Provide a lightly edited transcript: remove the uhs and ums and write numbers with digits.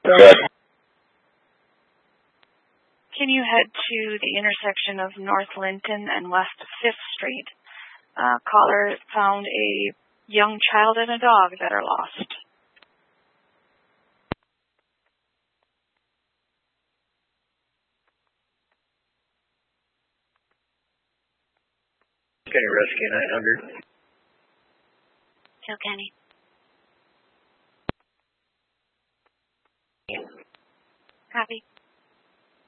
Good. Can you head to the intersection of North Linton and West 5th Street? Caller found a young child and a dog that are lost. County Rescue 900. Kilkenny. Copy.